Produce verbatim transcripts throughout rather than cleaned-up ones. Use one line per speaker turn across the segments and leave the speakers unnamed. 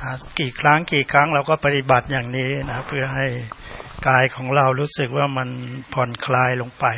กี่ครั้งกี่ครั้งเราก็ปฏิบัติอย่างนี้นะเพื่อให้กายของเรารู้สึกว่ามันผ่อนคลายลงไป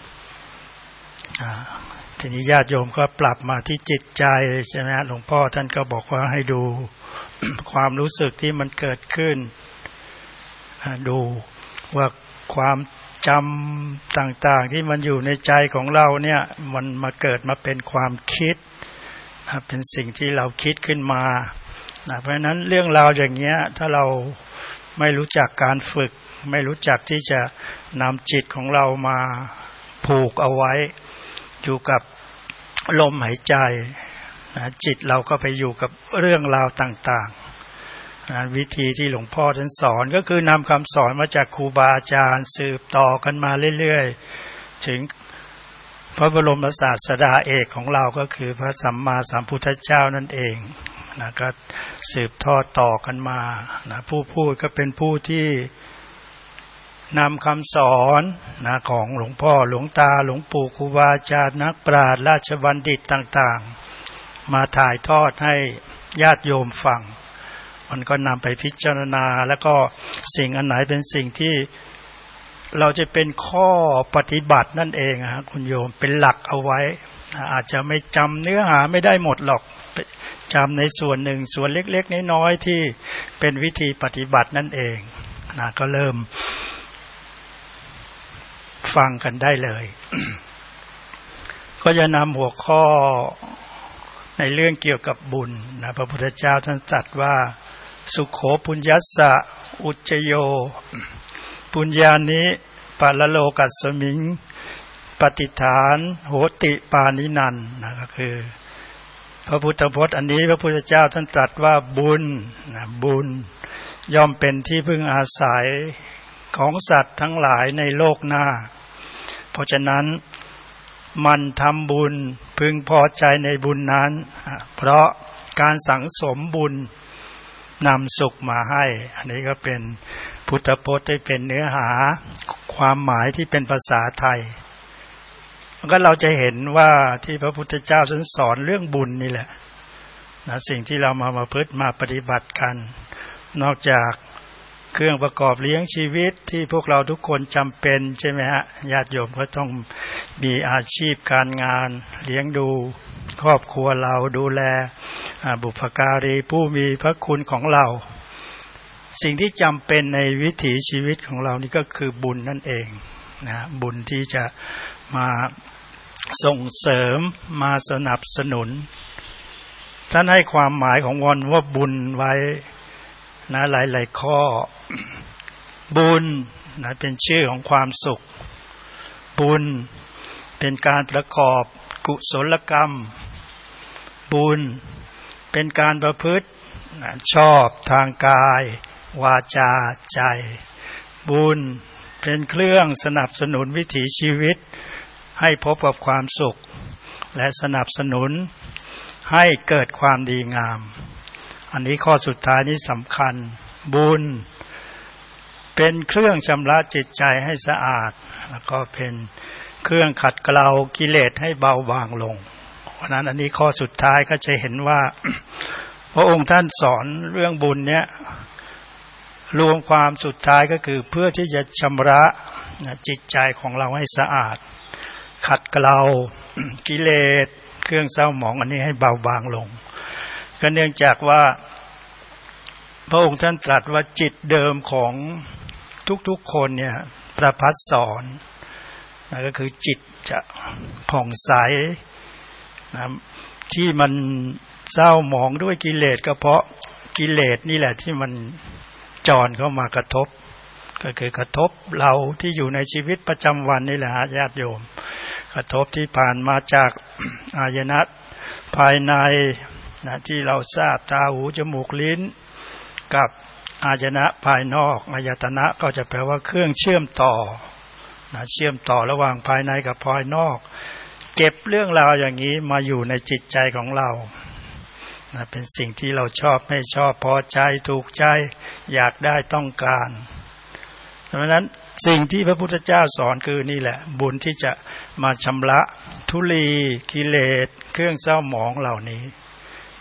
ทีนี้ญาติโยมก็ปรับมาที่จิตใจใช่ไหมหลวงพ่อท่านก็บอกว่าให้ดู ความรู้สึกที่มันเกิดขึ้นดูว่าความจำต่างๆที่มันอยู่ในใจของเราเนี่ยมันมาเกิดมาเป็นความคิดนะเป็นสิ่งที่เราคิดขึ้นมานะเพราะฉะนั้นเรื่องราวอย่างเงี้ยถ้าเราไม่รู้จักการฝึกไม่รู้จักที่จะนำจิตของเรามาผูกเอาไว้อยู่กับลมหายใจนะจิตเราก็ไปอยู่กับเรื่องราวต่างๆนะวิธีที่หลวงพ่อท่านสอนก็คือนำคำสอนมาจากครูบาอาจารย์สืบต่อกันมาเรื่อยๆถึงพระบรมศาสดาเอกของเราก็คือพระสัมมาสัมพุทธเจ้านั่นเองนะก็สืบทอดต่อกันมานะผู้พูดก็เป็นผู้ที่นำคำสอนนะของหลวงพ่อหลวงตาหลวงปู่ครูบาอาจารย์นักปราชญ์ราชบัณฑิตต่างๆมาถ่ายทอดให้ญาติโยมฟังมันก็นำไปพิจารณาแล้วก็สิ่งอันไหนเป็นสิ่งที่เราจะเป็นข้อปฏิบัตินั่นเองฮะคุณโยมเป็นหลักเอาไว้อาจจะไม่จำเนื้อหาไม่ได้หมดหรอกจำในส่วนหนึ่งส่วนเล็กๆน้อยๆที่เป็นวิธีปฏิบัตินั่นเองนะก็เริ่มฟังกันได้เลย ก็จะนำหัวข้อในเรื่องเกี่ยวกับบุญนะพระพุทธเจ้าท่านตรัสว่าสุโขปุญญัสสะอุจจโยปุญญานิปัลโลกัสสมิงปฏิฐานโหติปานินันนะก็คือพระพุทธพจน์อันนี้พระพุทธเจ้าท่านตรัสว่าบุญนะบุญย่อมเป็นที่พึ่งอาศัยของสัตว์ทั้งหลายในโลกหน้าเพราะฉะนั้นมันทำบุญพึงพอใจในบุญนั้นเพราะการสังสมบุญนำสุขมาให้อันนี้ก็เป็นพุทธพจน์ที่เป็นเนื้อหาความหมายที่เป็นภาษาไทยก็เราจะเห็นว่าที่พระพุทธเจ้าสอนเรื่องบุญนี่แหละนะสิ่งที่เรามามาพฤติมาปฏิบัติกันนอกจากเครื่องประกอบเลี้ยงชีวิตที่พวกเราทุกคนจำเป็นใช่ไหมฮะญาติโยมก็ต้องมีอาชีพการงานเลี้ยงดูครอบครัวเราดูแลบุพการีผู้มีพระคุณของเราสิ่งที่จำเป็นในวิถีชีวิตของเรานี่ก็คือบุญนั่นเองนะบุญที่จะมาส่งเสริมมาสนับสนุนท่านให้ความหมายของวันว่าบุญไว้นะหลายๆข้อบุญนะเป็นชื่อของความสุขบุญเป็นการประกอบกุศลกรรมบุญเป็นการประพฤตินะชอบทางกายวาจาใจบุญเป็นเครื่องสนับสนุนวิถีชีวิตให้พบกับความสุขและสนับสนุนให้เกิดความดีงามอันนี้ข้อสุดท้ายนี้สำคัญบุญเป็นเครื่องชำระจิตใจให้สะอาดแล้วก็เป็นเครื่องขัดเกลากิเลสให้เบาบางลงเพราะนั้นอันนี้ข้อสุดท้ายก็จะเห็นว่า พระองค์ท่านสอนเรื่องบุญเนี้ยรวมความสุดท้ายก็คือเพื่อที่จะชำระจิตใจของเราให้สะอาดขัดเกลากิเลสเครื่องเศร้าหมองอันนี้ให้เบาบางลงก็เนื่องจากว่าพระองค์ท่านตรัสว่าจิตเดิมของทุกๆคนเนี่ยประภัสสรนั่นก็คือจิตจะผ่องใสนะที่มันเศร้าหมองด้วยกิเลสก็เพราะกิเลสนี่แหละที่มันจรเข้ามากระทบก็คือกระทบเราที่อยู่ในชีวิตประจำวันนี่แหละญาติโยมกระทบที่ผ่านมาจากอายตนะภายในนะที่เราทราบตาหูจมูกลิ้นกับอายตนะภายนอกอายตนะก็จะแปลว่าเครื่องเชื่อมต่อนะเชื่อมต่อระหว่างภายในกับภายนอกเก็บเรื่องราวอย่างนี้มาอยู่ในจิตใจของเรานะเป็นสิ่งที่เราชอบไม่ชอบพอใจถูกใจอยากได้ต้องการเพราะฉะนั้นสิ่งที่พระพุทธเจ้าสอนคือนี่แหละบุญที่จะมาชำระทุลีกิเลสเครื่องเศร้าหมองเหล่านี้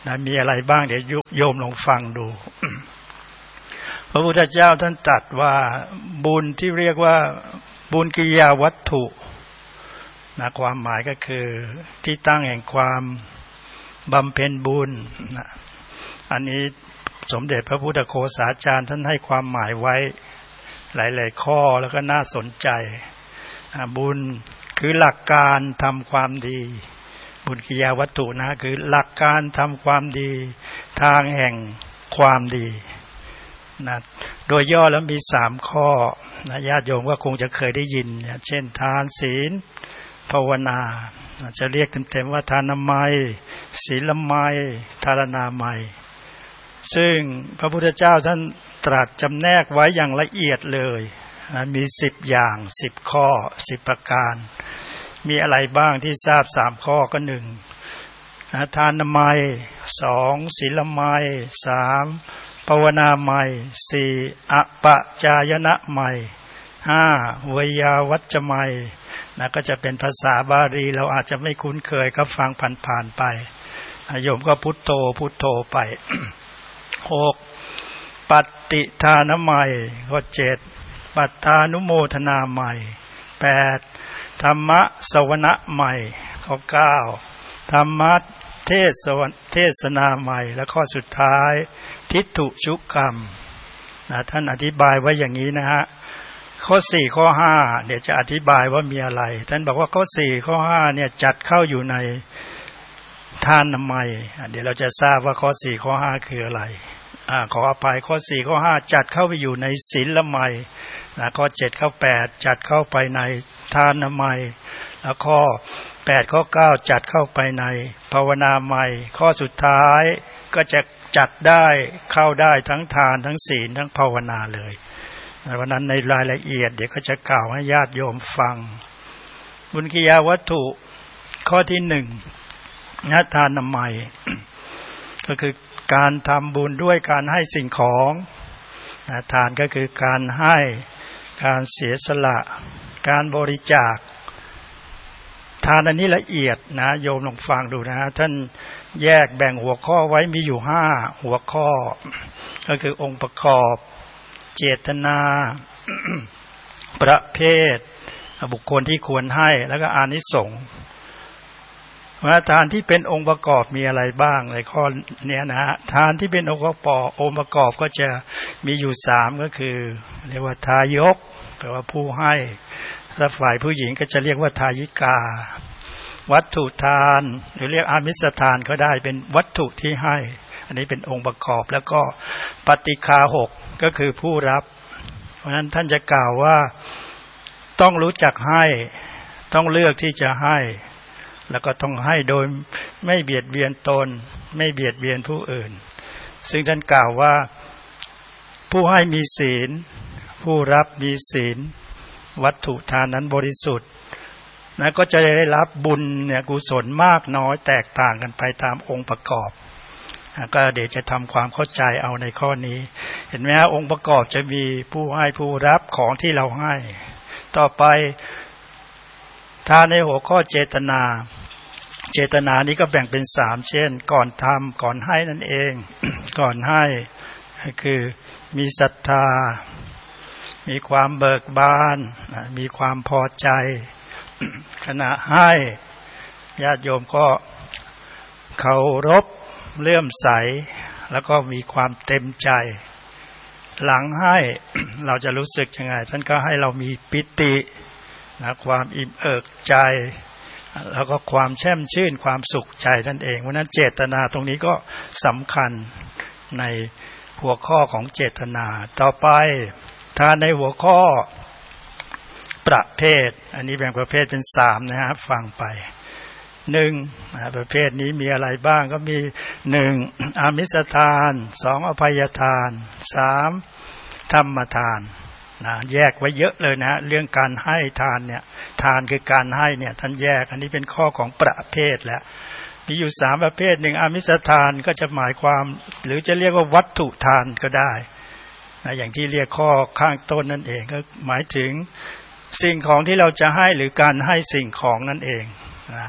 นะมีอะไรบ้างเดี๋ยวโยมลองฟังดู พระพุทธเจ้าท่านตรัสว่าบุญที่เรียกว่าบุญกิริยาวัตถุนะความหมายก็คือที่ตั้งแห่งความบำเพ็ญบุญนะอันนี้สมเด็จพระพุทธโฆษาจารย์ท่านให้ความหมายไว้หลายๆข้อแล้วก็น่าสนใจบุญคือหลักการทำความดีบุญกิริยาวัตถุนะคือหลักการทำความดีทางแห่งความดีนะโดยย่อแล้วมีสามข้อนะญาติโยมก็คงจะเคยได้ยินนะเช่นทานศีลภาวนาจะเรียกเต็มๆว่าทานามัยศีลมัยทารณามัยซึ่งพระพุทธเจ้าท่านตรัสจำแนกไว้อย่างละเอียดเลยนะมีสิบอย่างสิบข้อสิบประการมีอะไรบ้างที่ทราบสามข้อก็หนึ่งนะทานามัยสองศีลมัยสามภาวนามัยสี่อปจายนะมัยห้าเวยาวัจจะมัยนะก็จะเป็นภาษาบาลีเราอาจจะไม่คุ้นเคยก็ฟังผ่านๆไปโยมก็พุทโธพุทโธไป หกปฏิทานมัยข้อเจ็ดปัฏฐานุโมทนามัยแปดธรรมะสวนะใหม่ข้อเก้าธรรมะเทศวเทศนาใหม่และข้อสุดท้ายทิฏฐุชุกรรมนะท่านอธิบายไว้อย่างนี้นะฮะข้อสี่ข้อห้าเดี๋ยวจะอธิบายว่ามีอะไรท่านบอกว่าข้อสี่ข้อห้าเนี่ยจัดเข้าอยู่ในทานนามัยเดี๋ยวเราจะทราบว่าข้อสี่ข้อห้าคืออะไรอ่าขออภัยข้อสี่ข้อห้าจัดเข้าไปอยู่ในศีลละไมนะข้อเจ็ดข้อแปดจัดเข้าไปในทานนามัยแล้วข้อแปดข้อเก้าจัดเข้าไปในภาวนาไมข้อสุดท้ายก็จะจัดได้เข้าได้ทั้งทานทั้งศีลทั้งภาวนาเลยวันนั้นในรายละเอียดเดี๋ยวก็จะกล่าวให้ญาติโยมฟังบุญกิริยาวัตถุข้อที่หนึ่งนะทานนามัย ก็คือการทำบุญด้วยการให้สิ่งของนะทานก็คือการให้การเสียสละการบริจาคทานอันนี้ละเอียดนะโยมลองฟังดูนะท่านแยกแบ่งหัวข้อไว้มีอยู่ห้าหัวข้อก็คือองค์ประกอบเจตนา ประเภทบุคคลที่ควรให้แล้วก็อานิสงส์ว่าทานที่เป็นองค์ประกอบมีอะไรบ้างในข้อนี้นะฮะทานที่เป็นองค์ประกอบองค์ประกอบก็จะมีอยู่สามก็คือเรียกว่าทายกแปลว่าผู้ให้ถ้าฝ่ายผู้หญิงก็จะเรียกว่าทายิกาวัตถุทานหรือเรียกอามิสทานก็ได้เป็นวัตถุที่ให้อันนี้เป็นองค์ประกอบแล้วก็ปฏิฆาหกก็คือผู้รับเพราะฉะนั้นท่านจะกล่าวว่าต้องรู้จักให้ต้องเลือกที่จะให้แล้วก็ต้องให้โดยไม่เบียดเบียนตนไม่เบียดเบียนผู้อื่นซึ่งท่านกล่าวว่าผู้ให้มีศีลผู้รับมีศีลวัตถุทานนั้นบริสุทธิ์นะก็จะได้รับบุญเนี่ยกุศลมากน้อยแตกต่างกันไปตามองค์ประกอบก็เดี๋ยวจะทำความเข้าใจเอาในข้อนี้เห็นไหมฮะองค์ประกอบจะมีผู้ให้ผู้รับของที่เราให้ต่อไปถ้าในหัวข้อเจตนาเจตนานี้ก็แบ่งเป็นสามเช่นก่อนทำก่อนให้นั่นเอง ก่อนให้คือมีศรัทธามีความเบิกบานมีความพอใจ ขณะให้ญาติโยมก็เคารพเลื่อมใสแล้วก็มีความเต็มใจหลังให้ เราจะรู้สึกยังไงท่านก็ให้เรามีปิตินะความอิ่มเอิบใจแล้วก็ความแช่มชื่นความสุขใจนั่นเองเพราะนั้นเจตนาตรงนี้ก็สำคัญในหัวข้อของเจตนาต่อไปถ้าในหัวข้อประเภทอันนี้แบ่งประเภทเป็นสามนะฮะฟังไปหนึ่งประเภทนี้มีอะไรบ้างก็มีหนึ่งอามิสทานสองอภัยทานสามธรรมทานนะแยกไว้เยอะเลยนะเรื่องการให้ทานเนี่ยทานคือการให้เนี่ยท่านแยกอันนี้เป็นข้อของประเภทแล้วมีอยู่สามประเภทหนึ่งอามิสทานก็จะหมายความหรือจะเรียกว่าวัตถุทานก็ได้นะอย่างที่เรียกข้อข้างต้นนั่นเองก็หมายถึงสิ่งของที่เราจะให้หรือการให้สิ่งของนั่นเองนะ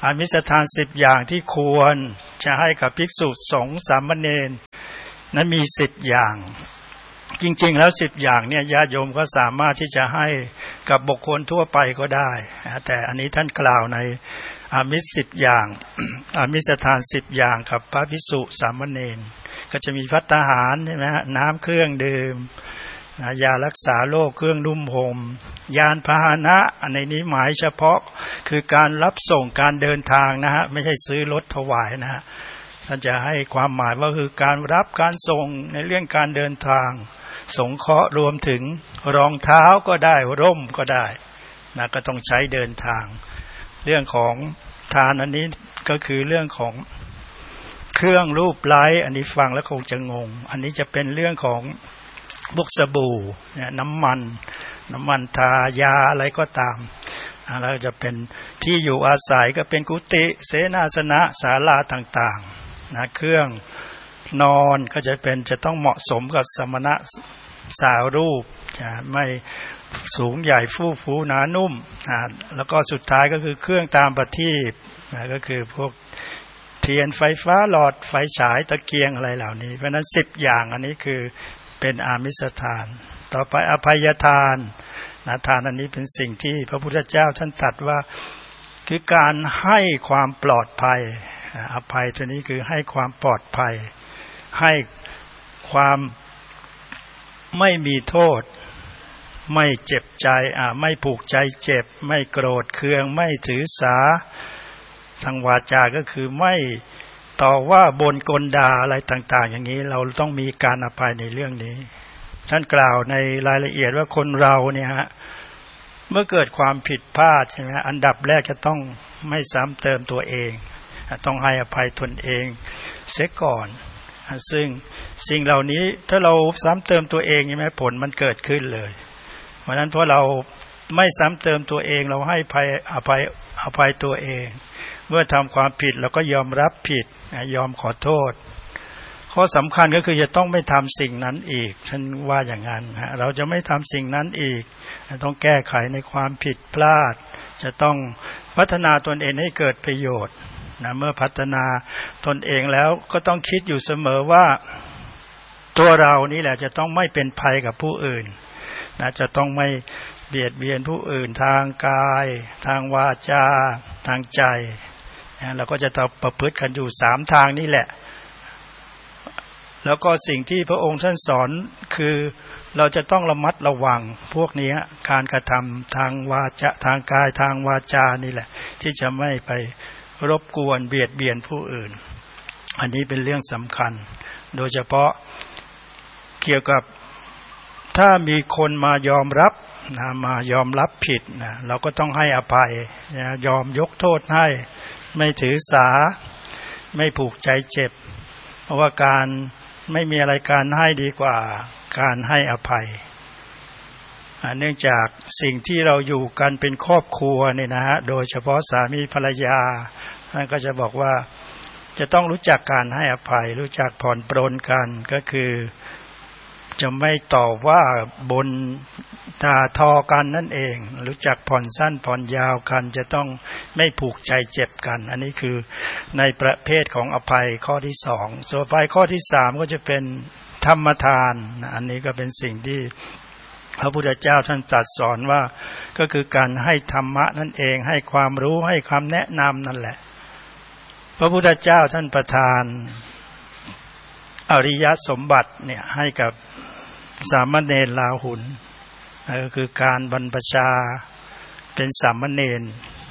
อามิสทานสิบอย่างที่ควรจะให้กับภิกษุสงฆ์สามเณรนั้นมีสิบอย่างจริงๆแล้วสิบอย่างเนี่ยญาติโยมก็สามารถที่จะให้กับบุคคลทั่วไปก็ได้แต่อันนี้ท่านกล่าวในอามิสสิบอย่างอามิสทานสิบอย่างกับพระภิกษุสามเณรก็จะมีภัตตาหารใช่ไหมฮะน้ำเครื่องดื่มยารักษาโรคเครื่องนุ่มห่มยานพาหนะอันในนี้หมายเฉพาะคือการรับส่งการเดินทางนะฮะไม่ใช่ซื้อรถถวายนะฮะท่านจะให้ความหมายว่าคือการรับการส่งในเรื่องการเดินทางสงเคราะห์รวมถึงรองเท้าก็ได้ร่มก็ได้นะก็ต้องใช้เดินทางเรื่องของทานอันนี้ก็คือเรื่องของเครื่องรูปไล้อันนี้ฟังแล้วคงจะงงอันนี้จะเป็นเรื่องของบุกสบู่น้ำมันน้ำมันทายาอะไรก็ตามแล้วจะเป็นที่อยู่อาศัยก็เป็นกุฏิเสนาสนะศาลาต่างๆนะเครื่องนอนก็จะเป็นจะต้องเหมาะสมกับสมณะสาวรูปจะไม่สูงใหญ่ฟู่ฟูหนานุ่มนะแล้วก็สุดท้ายก็คือเครื่องตามประทีปนะก็คือพวกเทียนไฟฟ้าหลอดไฟฉายตะเกียงอะไรเหล่านี้เพราะนั้นสิบอย่างอันนี้คือเป็นอามิสทานต่อไปอภัยทานนะทานอันนี้เป็นสิ่งที่พระพุทธเจ้าท่านตรัสว่าคือการให้ความปลอดภัยอภัยตัวนี้คือให้ความปลอดภัยให้ความไม่มีโทษไม่เจ็บใจอ่าไม่ผูกใจเจ็บไม่โกรธเคืองไม่ถือสาทางวาจาก็คือไม่ต่อว่าบ่นกลด่าอะไรต่างๆอย่างนี้เราต้องมีการอภัยในเรื่องนี้ท่านกล่าวในรายละเอียดว่าคนเราเนี่ยฮะเมื่อเกิดความผิดพลาดใช่ไหมอันดับแรกจะต้องไม่ซ้ำเติมตัวเองต้องให้อภัยตนเองเสียก่อนซึ่งสิ่งเหล่านี้ถ้าเราซ้ำเติมตัวเองใช่ไหมผลมันเกิดขึ้นเลยเพราะนั้นเพราะเราไม่ซ้ำเติมตัวเองเราให้อภัยอภัยอภัยตัวเองเมื่อทำความผิดเราก็ยอมรับผิดยอมขอโทษข้อสำคัญก็คือจะต้องไม่ทำสิ่งนั้นอีกฉันว่าอย่างนั้นเราจะไม่ทำสิ่งนั้นอีกต้องแก้ไขในความผิดพลาดจะต้องพัฒนาตนเองให้เกิดประโยชน์นะเมื่อพัฒนาตนเองแล้วก็ต้องคิดอยู่เสมอว่าตัวเรานี่แหละจะต้องไม่เป็นภัยกับผู้อื่นนะจะต้องไม่เบียดเบียนผู้อื่นทางกายทางวาจาทางใจนะเราก็จะต้องประพฤติกันอยู่สามทางนี่แหละแล้วก็สิ่งที่พระองค์ท่านสอนคือเราจะต้องระมัดระวังพวกนี้การกระทำทางวาจาทางกายทางวาจานี่แหละที่จะไม่ไปรบกวนเบียดเบียนผู้อื่นอันนี้เป็นเรื่องสำคัญโดยเฉพาะเกี่ยวกับถ้ามีคนมายอมรับนะมายอมรับผิดนะเราก็ต้องให้อภัยนะยอมยกโทษให้ไม่ถือสาไม่ผูกใจเจ็บเพราะว่าการไม่มีอะไรการให้ดีกว่าการให้อภัยเนื่องจากสิ่งที่เราอยู่กันเป็นครอบครัวเนี่ยนะฮะโดยเฉพาะสามีภรรยาท่านก็จะบอกว่าจะต้องรู้จักการให้อภัยรู้จักผ่อนปรนกันก็คือจะไม่ต่อว่าบนด่าทอกันนั่นเองรู้จักผ่อนสั้นผ่อนยาวกันจะต้องไม่ผูกใจเจ็บกันอันนี้คือในประเภทของอภัยข้อที่สองส่วนอภัยข้อที่สามก็จะเป็นธรรมทานอันนี้ก็เป็นสิ่งที่พระพุทธเจ้าท่านตรัสสอนว่าก็คือการให้ธรรมะนั่นเองให้ความรู้ให้คำแนะนำนั่นแหละพระพุทธเจ้าท่านประทานอริยสมบัติเนี่ยให้กับสามเณรลาหุลก็คือการบรรพชาเป็นสามเณร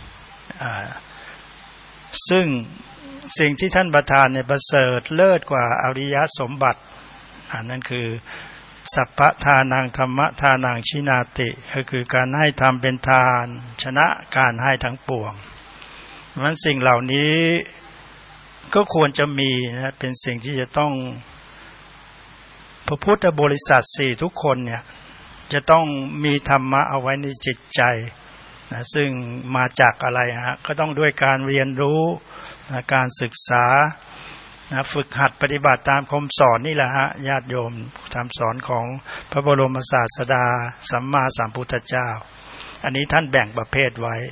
ซึ่งสิ่งที่ท่านประทานเนี่ยประเสริฐเลิศกว่าอริยสมบัตินั่นคือสัพพทานังธรรมทานังชินาติก็คือการให้ทำเป็นทานชนะการให้ทั้งปวงเพราะฉะนั้นสิ่งเหล่านี้ก็ควรจะมีนะเป็นสิ่งที่จะต้องพระพุทธบริษัทสี่ทุกคนเนี่ยจะต้องมีธรรมะเอาไว้ในจิตใจนะซึ่งมาจากอะไรฮะก็ต้องด้วยการเรียนรู้นะการศึกษานะฝึกหัดปฏิบัติตามคำสอนนี่แหละฮะญาติโยมคำสอนของพระบรมศาสดาสัมมาสัมพุทธเจ้าอันนี้ท่านแบ่งประเภทไว้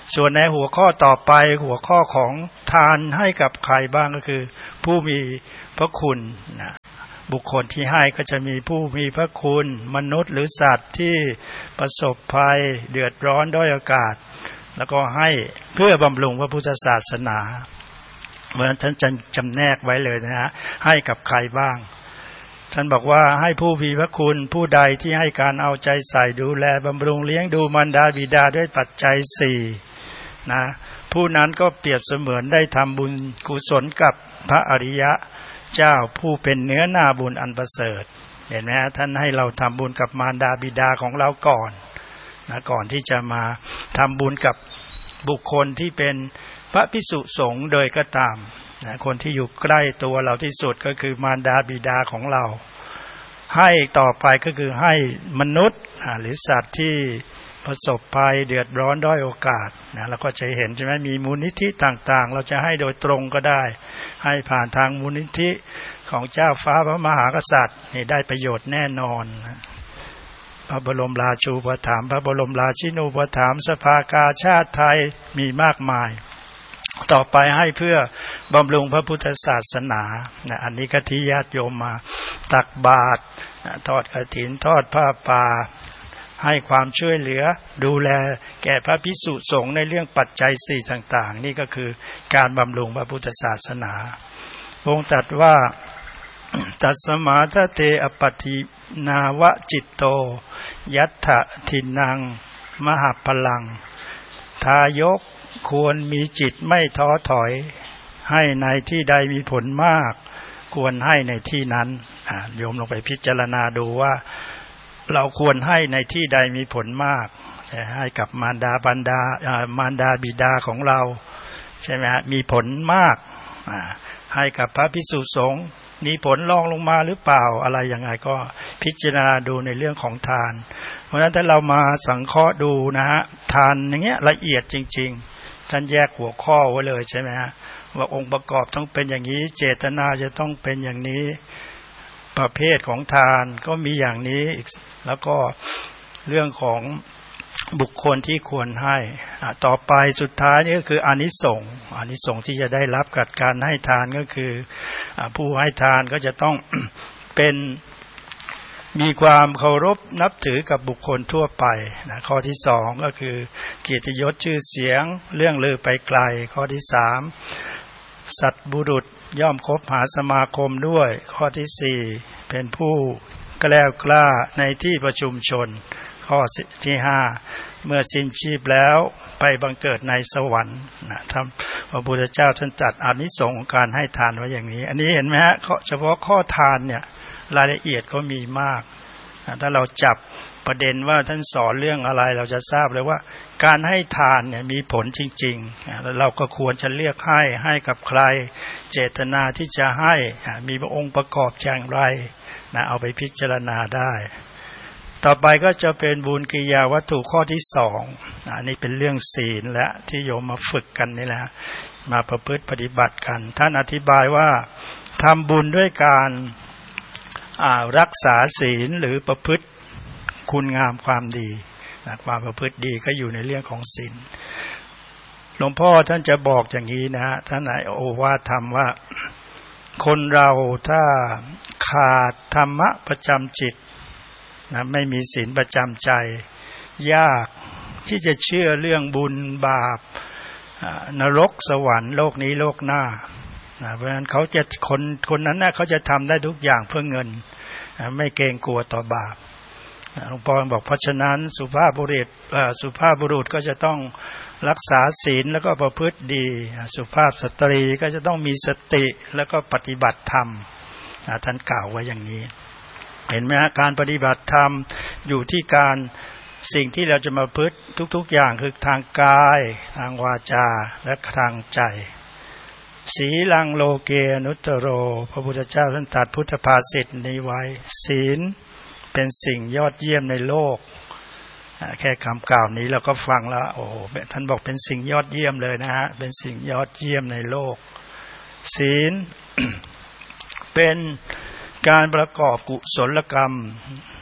ส่วนในหัวข้อต่อไปหัวข้อของทานให้กับใครบ้างก็คือผู้มีพระคุณนะบุคคลที่ให้ก็จะมีผู้มีพระคุณมนุษย์หรือสัตว์ที่ประสบภัยเดือดร้อนด้อยโอกาสแล้วก็ให้เพื่อบำรุงพระพุทธศาสนาเพราะฉะนั้นท่านจะจำแนกไว้เลยนะฮะให้กับใครบ้างท่านบอกว่าให้ผู้มีพระคุณผู้ใดที่ให้การเอาใจใส่ดูแลบำรุงเลี้ยงดูมารดาบิดาด้วยปัจจัยสี่นะผู้นั้นก็เปรียบเสมือนได้ทำบุญกุศลกับพระอริยะเจ้าผู้เป็นเนื้อนาบุญอันประเสริฐเห็นไหมฮะท่านให้เราทำบุญกับมารดาบิดาของเราก่อนนะก่อนที่จะมาทำบุญกับบุคคลที่เป็นพระภิกษุสงฆ์โดยก็ตามนะคนที่อยู่ใกล้ตัวเราที่สุดก็คือมารดาบิดาของเราให้ต่อไปก็คือให้มนุษย์หรือสัตว์ที่ประสบภัยเดือดร้อนด้อยโอกาสนะเราก็จะเห็นใช่ไหมมีมูลนิธิต่างๆเราจะให้โดยตรงก็ได้ให้ผ่านทางมูลนิธิของเจ้าฟ้าพระมหากษัตริย์นี่ได้ประโยชน์แน่นอนพระบรมราชูปถัมภ์พระบรมราชินูปถัมภ์สภากาชาติไทยมีมากมายต่อไปให้เพื่อบำรุงพระพุทธศาสนานะอันนี้ก็ที่ญาติโยมมาตักบาตรนะทอดกฐินทอดผ้าป่าให้ความช่วยเหลือดูแลแก่พระภิกษุสงฆ์ในเรื่องปัจจัยสี่ต่างๆนี่ก็คือการบำรุงพระพุทธศาสนาพระองค์ตรัสว่าตัสมาทะเตอปฏินาวะจิตโตยัตถะทินังมหาพลังทายกควรมีจิตไม่ท้อถอยให้ในที่ใดมีผลมากควรให้ในที่นั้นโยมลงไปพิจารณาดูว่าเราควรให้ในที่ใดมีผลมากจะให้กับมารดาบิดามารดาบิดาของเราใช่ไหมฮะมีผลมากให้กับพระภิกษุสงฆ์มีผลรองลงมาหรือเปล่าอะไรยังไงก็พิจารณาดูในเรื่องของทานเพราะฉะนั้นถ้าเรามาสังเคราะห์ดูนะฮะทานอย่างเงี้ยละเอียดจริงๆท่านแยกหัวข้อไว้เลยใช่ไหมฮะว่าองค์ประกอบต้องเป็นอย่างนี้เจตนาจะต้องเป็นอย่างนี้ประเภทของทานก็มีอย่างนี้แล้วก็เรื่องของบุคคลที่ควรให้ต่อไปสุดท้ายนี่ก็คืออานิสงส์อานิสงส์ที่จะได้รับกับการให้ทานก็คือผู้ให้ทานก็จะต้องเป็นมีความเคารพนับถือกับบุคคลทั่วไปนะข้อที่สองก็คือเกียรติยศชื่อเสียงเรื่องลือไปไกลข้อที่สามสัตบุรุษย่อมคบหาสมาคมด้วยข้อที่สี่เป็นผู้กล้ากล้าในที่ประชุมชนข้อที่ห้าเมื่อสิ้นชีพแล้วไปบังเกิดในสวรรค์นะท่านพระพุทธเจ้าท่านจัดอานิสงส์ของการให้ทานไว้อย่างนี้อันนี้เห็นไหมฮะเฉพาะข้อทานเนี่ยรายละเอียดก็มีมากนะถ้าเราจับประเด็นว่าท่านสอนเรื่องอะไรเราจะทราบเลยว่าการให้ทานเนี่ยมีผลจริงๆนะแล้วเราก็ควรจะเลือกให้ให้กับใครเจตนาที่จะให้มีองค์ประกอบอย่างไรนะเอาไปพิจารณาได้ต่อไปก็จะเป็นบุญกิริยาวัตถุข้อที่สองอันนี้เป็นเรื่องศีลและที่โยมมาฝึกกันนี่แหละมาประพฤติปฏิบัติกันท่านอธิบายว่าทำบุญด้วยการรักษาศีลหรือประพฤติคุณงามความดีนะความประพฤติดีก็อยู่ในเรื่องของศีลหลวงพ่อท่านจะบอกอย่างนี้นะท่านให้โอวาทธรรมว่าคนเราถ้าขาดธรรมะประจำจิตนะไม่มีศีลประจำใจยากที่จะเชื่อเรื่องบุญบาปนรกสวรรค์โลกนี้โลกหน้านะเพราะฉะนั้นเขาจะคนคนนั้นนะเขาจะทำได้ทุกอย่างเพื่อเงินนะไม่เกรงกลัวต่อบาปหลวงพ่อบอกเพราะฉะนั้นสุภาพบุรุษสุภาพบุรุษก็จะต้องรักษาศีลแล้วก็ประพฤติดีสุภาพสตรีก็จะต้องมีสติแล้วก็ปฏิบัติธรรมท่านกล่าวไว้อย่างนี้เห็นไหมฮะการปฏิบัติธรรมอยู่ที่การสิ่งที่เราจะมาประพฤติทุกๆอย่างคือทางกายทางวาจาและทางใจศีลังโลเกอนุตตโรพระพุทธเจ้าท่านตรัสพุทธภาษิตนี้ไว้ศีลเป็นสิ่งยอดเยี่ยมในโลกแค่คำกล่าวนี้เราก็ฟังแล้วโอ้ท่านบอกเป็นสิ่งยอดเยี่ยมเลยนะฮะเป็นสิ่งยอดเยี่ยมในโลกศีล เป็นการประกอบกุศลกรรม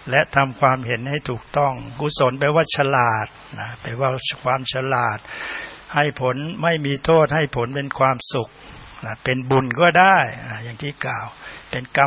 และทำความเห็นให้ถูกต้องกุศลแปลว่าฉลาดนะแปลว่าความฉลาดให้ผลไม่มีโทษให้ผลเป็นความสุขนะเป็นบุญก็ได้นะอย่างที่กล่าวเป็นกรรม